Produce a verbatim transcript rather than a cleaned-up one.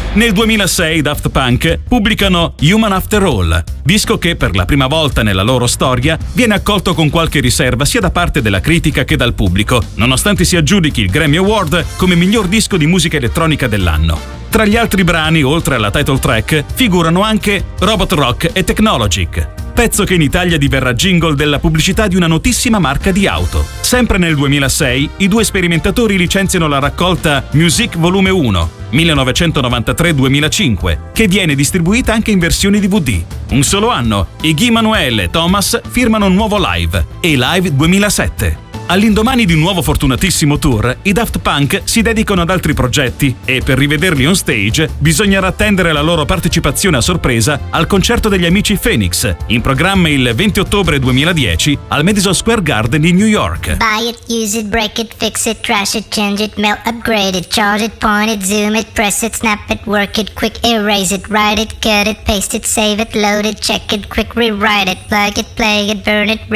Nel duemilasei i Daft Punk pubblicano Human After All, disco che per la prima volta nella loro storia viene accolto con qualche riserva sia da parte della critica che dal pubblico, nonostante si aggiudichi il Grammy Award come miglior disco di musica elettronica dell'anno. Tra gli altri brani, oltre alla title track, figurano anche Robot Rock e Technologic, pezzo che in Italia diverrà jingle della pubblicità di una notissima marca di auto. Sempre nel duemilasei, i due sperimentatori licenziano la raccolta Music Volume uno, millenovecentonovantatré duemilacinque, che viene distribuita anche in versioni D V D. Un solo anno, Iggy Emanuele e Thomas firmano un nuovo live, A-Live duemilasette. All'indomani di un nuovo fortunatissimo tour, i Daft Punk si dedicano ad altri progetti e per rivederli on stage bisognerà attendere la loro partecipazione a sorpresa al concerto degli amici Phoenix, in programma il venti ottobre duemiladieci al Madison Square Garden di New York. Buy it, use it, break it, fix it, trash it, change it, melt, upgrade it, charge it, point it, zoom it, press it, snap it, work it, quick erase it, write it, cut it, paste it, save it, load it, check it, quick rewrite it, plug it, play it, burn it,